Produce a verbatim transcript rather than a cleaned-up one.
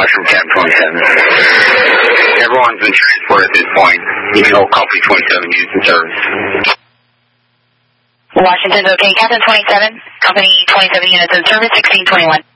Washington, Captain twenty-seven. Everyone's been transported at this point. You can hold Company twenty-seven units in service. Washington's okay. Captain twenty-seven, Company twenty-seven units in service, sixteen twenty-one.